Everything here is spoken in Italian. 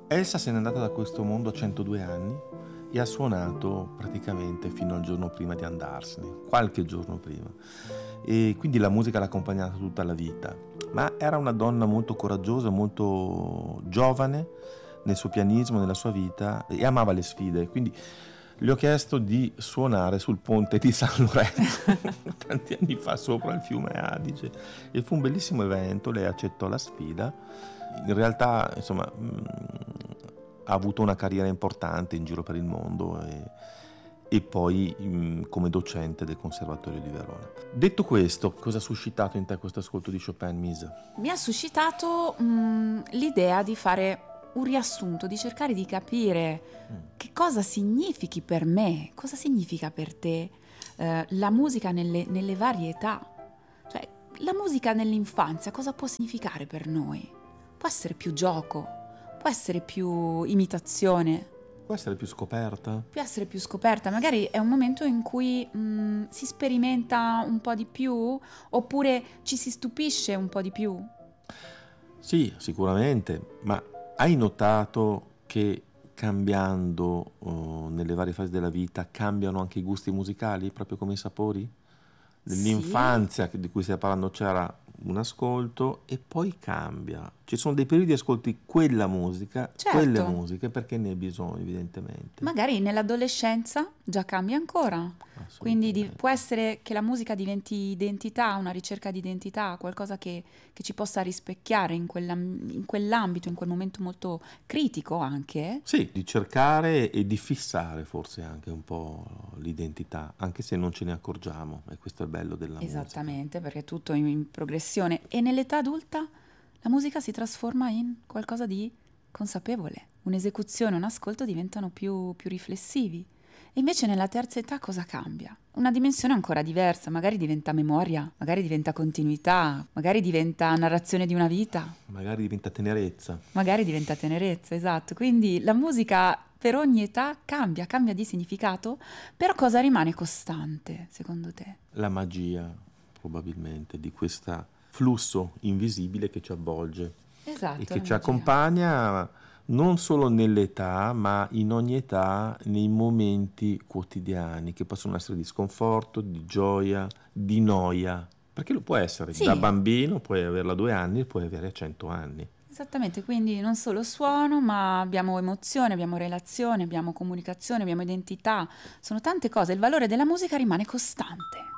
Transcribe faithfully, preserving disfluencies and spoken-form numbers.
Elsa se n'è andata da questo mondo a centodue anni e ha suonato praticamente fino al giorno prima di andarsene, qualche giorno prima. E quindi la musica l'ha accompagnata tutta la vita. Ma era una donna molto coraggiosa, molto giovane nel suo pianismo, nella sua vita, e amava le sfide. Quindi le ho chiesto di suonare sul ponte di San Lorenzo tanti anni fa sopra il fiume Adige e fu un bellissimo evento. Lei accettò la sfida. In realtà, insomma, mh, ha avuto una carriera importante in giro per il mondo e, e poi mh, come docente del Conservatorio di Verona. Detto questo, cosa ha suscitato in te questo ascolto di Chopin, Mise? Mi ha suscitato mh, l'idea di fare un riassunto, di cercare di capire mm. che cosa significhi per me, cosa significa per te eh, la musica nelle, nelle varie età. Cioè, la musica nell'infanzia cosa può significare per noi? Può essere più gioco, può essere più imitazione, può essere più scoperta, può essere più scoperta. Magari è un momento in cui mh, si sperimenta un po' di più, oppure ci si stupisce un po' di più. Sì, sicuramente, ma hai notato che cambiando uh, nelle varie fasi della vita cambiano anche i gusti musicali, proprio come i sapori? Nell'infanzia sì. Di cui stiamo parlando c'era un ascolto e poi cambia. Ci sono dei periodi di ascolti quella musica, certo. quelle musiche perché ne hai bisogno evidentemente. Magari nell'adolescenza già cambia ancora. Quindi di, può essere che la musica diventi identità, una ricerca di identità, qualcosa che, che ci possa rispecchiare in, quella, in quell'ambito, in quel momento molto critico anche. Sì, di cercare e di fissare forse anche un po' l'identità, anche se non ce ne accorgiamo, e questo è il bello della musica. Esattamente, perché è tutto in, in progressione. E nell'età adulta la musica si trasforma in qualcosa di consapevole. Un'esecuzione, un ascolto diventano più, più riflessivi. E invece nella terza età cosa cambia? Una dimensione ancora diversa, magari diventa memoria, magari diventa continuità, magari diventa narrazione di una vita. Magari diventa tenerezza. Magari diventa tenerezza, esatto. Quindi la musica per ogni età cambia, cambia di significato, però cosa rimane costante, secondo te? La magia, probabilmente, di questo flusso invisibile che ci avvolge. Esatto. E che ci accompagna non solo nell'età, ma in ogni età, nei momenti quotidiani, che possono essere di sconforto, di gioia, di noia. Perché lo può essere, sì. Da bambino puoi averla a due anni e puoi avere a cento anni. Esattamente, quindi non solo suono, ma abbiamo emozione, abbiamo relazione, abbiamo comunicazione, abbiamo identità. Sono tante cose, il valore della musica rimane costante.